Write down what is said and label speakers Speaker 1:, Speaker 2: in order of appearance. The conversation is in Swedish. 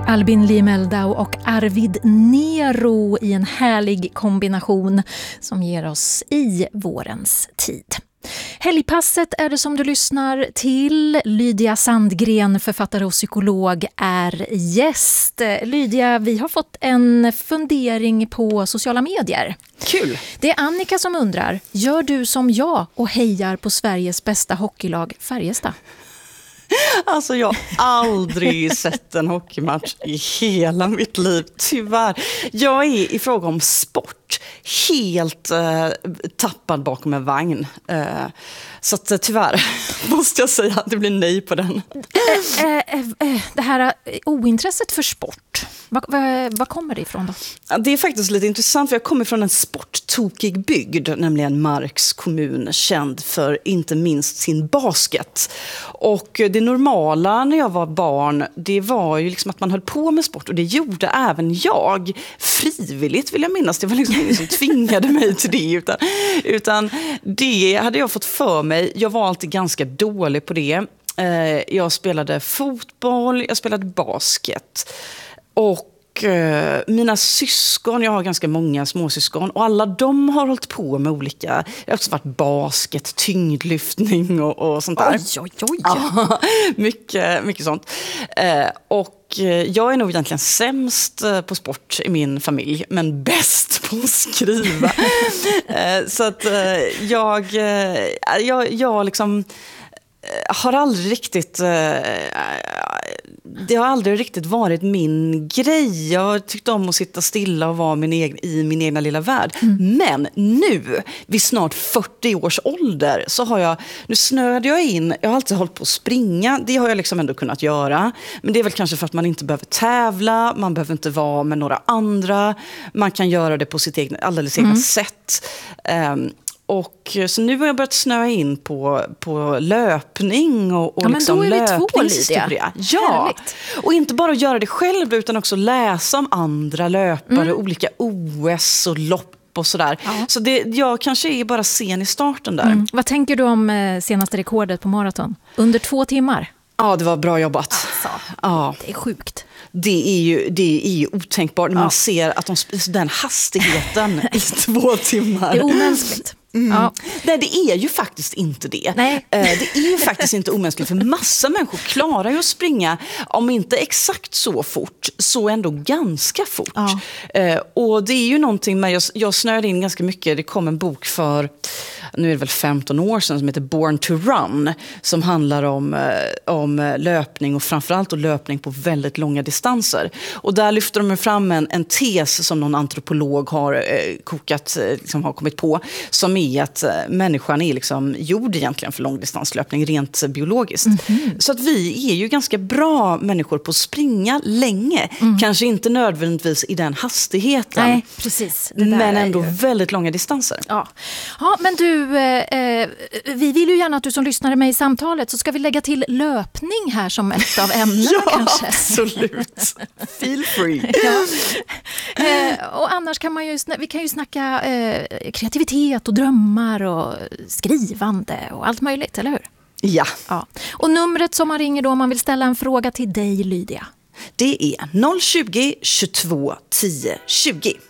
Speaker 1: Albin Limeldau och Arvid Nero i en härlig kombination som ger oss i vårens tid. Helgpasset är det som du lyssnar till. Lydia Sandgren, författare och psykolog, är gäst. Lydia, vi har fått en fundering på sociala medier.
Speaker 2: Kul!
Speaker 1: Det är Annika som undrar, gör du som jag och hejar på Sveriges bästa hockeylag Färjestad?
Speaker 2: Alltså jag har aldrig sett en hockeymatch i hela mitt liv, tyvärr. Jag är i fråga om sport helt tappad bakom en vagn. Så att, tyvärr måste jag säga att det blir nej på den.
Speaker 1: Det här ointresset för sport, vad kommer det ifrån då?
Speaker 2: Det är faktiskt lite intressant, för jag kommer från en sporttokig bygd, nämligen Marks kommun, känd för inte minst sin basket. Och det normala när jag var barn, det var ju liksom att man höll på med sport, och det gjorde även jag. Frivilligt vill jag minnas, det var liksom ingen som tvingade mig till det, utan det hade jag fått för mig. Jag var alltid ganska dålig på det. Jag spelade fotboll, jag spelade basket. Och mina syskon, jag har ganska många småsyskon, och alla de har hållit på med olika, det har också varit basket, tyngdlyftning och sånt där.
Speaker 1: Oj.
Speaker 2: Ja, mycket sånt. Och jag är nog egentligen sämst på sport i min familj, men bäst på att skriva. Så att jag liksom har aldrig riktigt, det har aldrig riktigt varit min grej. Jag har tyckt om att sitta stilla och vara i min egna lilla värld. Men nu, vid snart 40 års ålder, så nu snöade jag in. Jag har alltid hållit på att springa. Det har jag liksom ändå kunnat göra. Men det är väl kanske för att man inte behöver tävla. Man behöver inte vara med några andra. Man kan göra det på sitt alldeles egna sätt. Och så nu har jag börjat snöa in på löpning och liksom
Speaker 1: då är vi två,
Speaker 2: Lydia. Ja, och inte bara göra det själv, utan också läsa om andra löpare, olika OS och lopp och sådär. Ja. Så jag kanske är bara sen i starten där.
Speaker 1: Vad tänker du om senaste rekordet på maraton? Under 2 timmar?
Speaker 2: Ja, det var bra jobbat.
Speaker 1: Alltså,
Speaker 2: ja.
Speaker 1: Det är sjukt.
Speaker 2: Det är ju otänkbart när man ser att den hastigheten i 2 timmar.
Speaker 1: Det är omänskligt. Ja.
Speaker 2: Nej, det är ju faktiskt inte det.
Speaker 1: Nej.
Speaker 2: Det är ju faktiskt inte omänskligt, för massa människor klarar ju att springa, om inte exakt så fort, så ändå ganska fort.
Speaker 1: Ja.
Speaker 2: Och det är ju någonting med, jag snöade in ganska mycket. Det kom en bok för, nu är det väl 15 år sedan, som heter Born to Run, som handlar om löpning, och framförallt löpning på väldigt långa distanser. Och där lyfter de fram en tes som någon antropolog har har kommit på, som är att människan är liksom gjord egentligen för långdistanslöpning rent biologiskt. Så att vi är ju ganska bra människor på att springa länge. Kanske inte nödvändigtvis i den hastigheten.
Speaker 1: Nej, precis.
Speaker 2: Men ändå väldigt långa distanser.
Speaker 1: Ja, men du, vi vill ju gärna att du som lyssnar med i samtalet, så ska vi lägga till löpning här som ett av ämnena.
Speaker 2: Ja,
Speaker 1: kanske.
Speaker 2: Absolut. Feel free.
Speaker 1: Ja. Och annars kan vi kan ju snacka kreativitet och drömmar och skrivande och allt möjligt, eller hur?
Speaker 2: Ja.
Speaker 1: Och numret som man ringer då om man vill ställa en fråga till dig, Lydia?
Speaker 2: Det är 020 22 10 20.